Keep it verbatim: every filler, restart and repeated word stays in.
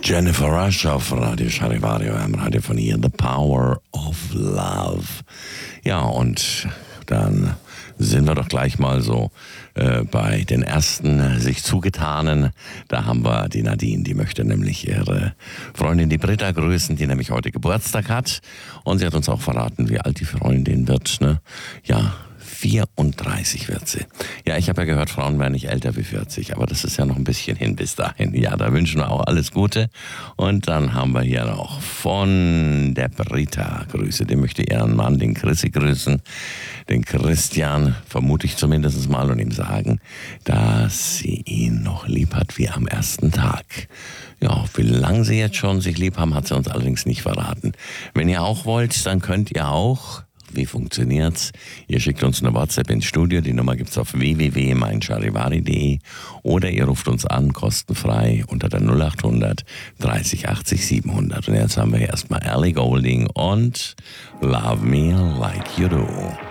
Jennifer Rush auf Radio Charivario, am Radio von ihr, The Power of Love. Ja, und dann sind wir doch gleich mal so äh, bei den ersten sich zugetanen. Da haben wir die Nadine, die möchte nämlich ihre Freundin, die Britta, grüßen, die nämlich heute Geburtstag hat. Und sie hat uns auch verraten, wie alt die Freundin wird, ne? Ja, vierunddreißig wird sie. Ja, ich habe ja gehört, Frauen werden nicht älter wie vierzig, aber das ist ja noch ein bisschen hin bis dahin. Ja, da wünschen wir auch alles Gute. Und dann haben wir hier noch von der Britta Grüße. Den möchte ihren Mann, den Chrissy, grüßen. Den Christian, vermute ich zumindest mal, und ihm sagen, dass sie ihn noch lieb hat wie am ersten Tag. Ja, wie lange sie jetzt schon sich lieb haben, hat sie uns allerdings nicht verraten. Wenn ihr auch wollt, dann könnt ihr auch. Wie funktioniert's? Ihr schickt uns eine WhatsApp ins Studio, die Nummer gibt's auf w w w punkt mein charivari punkt de oder ihr ruft uns an, kostenfrei, unter der null acht hundert dreißig achtzig siebenhundert. Und jetzt haben wir erstmal Ellie Goulding und Love Me Like You Do.